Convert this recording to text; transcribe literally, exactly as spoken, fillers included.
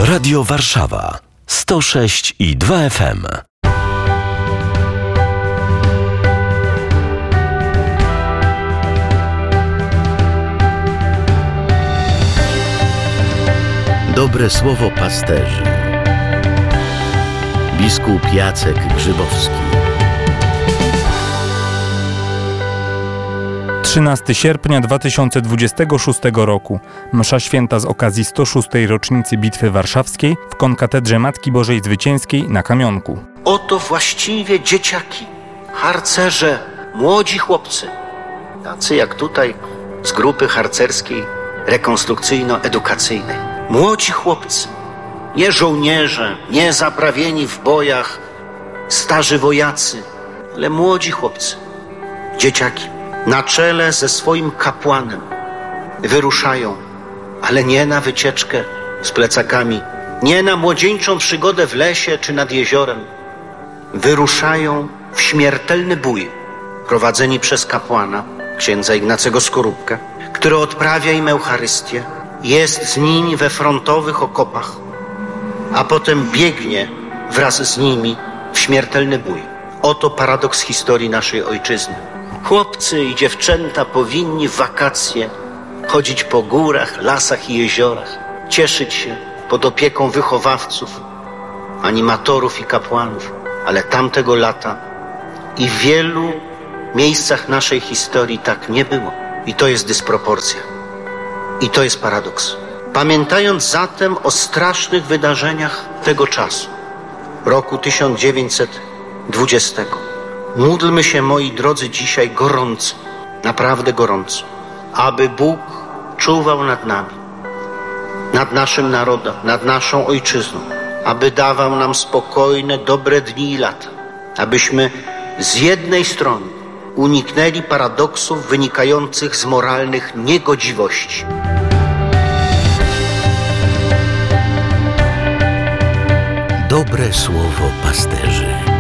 Radio Warszawa sto sześć i dwa F M. Dobre słowo pasterzy. Biskup Jacek Grzybowski. trzynastego sierpnia dwa tysiące dwudziestego szóstego roku. Msza święta z okazji sto szóstej rocznicy Bitwy Warszawskiej w konkatedrze Matki Bożej Zwycięskiej na Kamionku. Oto właściwie dzieciaki, harcerze, młodzi chłopcy, tacy jak tutaj z grupy harcerskiej rekonstrukcyjno-edukacyjnej. Młodzi chłopcy, nie żołnierze, nie zaprawieni w bojach, starzy wojacy, ale młodzi chłopcy, dzieciaki, na czele ze swoim kapłanem wyruszają, ale nie na wycieczkę z plecakami, nie na młodzieńczą przygodę w lesie czy nad jeziorem. Wyruszają w śmiertelny bój, prowadzeni przez kapłana, księdza Ignacego Skorupkę, który odprawia im Eucharystię, jest z nimi we frontowych okopach, a potem biegnie wraz z nimi w śmiertelny bój. Oto paradoks historii naszej ojczyzny. Chłopcy i dziewczęta powinni w wakacje chodzić po górach, lasach i jeziorach, cieszyć się pod opieką wychowawców, animatorów i kapłanów. Ale tamtego lata i w wielu miejscach naszej historii tak nie było. I to jest dysproporcja. I to jest paradoks. Pamiętając zatem o strasznych wydarzeniach tego czasu, roku tysiąc dziewięćset dwudziestego, módlmy się, moi drodzy, dzisiaj gorąco, naprawdę gorąco, aby Bóg czuwał nad nami, nad naszym narodem, nad naszą ojczyzną, aby dawał nam spokojne, dobre dni i lata, abyśmy z jednej strony uniknęli paradoksów wynikających z moralnych niegodziwości. Dobre słowo pasterzy.